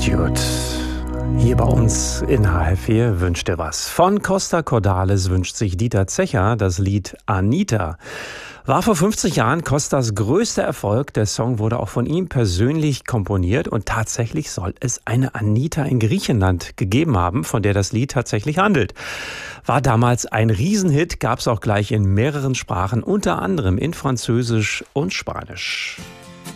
Stewart. Hier bei uns in HR4 wünscht er was. Von Costa Cordalis wünscht sich Dieter Zecher das Lied Anita. War vor 50 Jahren Costas größter Erfolg. Der Song wurde auch von ihm persönlich komponiert und tatsächlich soll es eine Anita in Griechenland gegeben haben, von der das Lied tatsächlich handelt. War damals ein Riesenhit, gab es auch gleich in mehreren Sprachen, unter anderem in Französisch und Spanisch.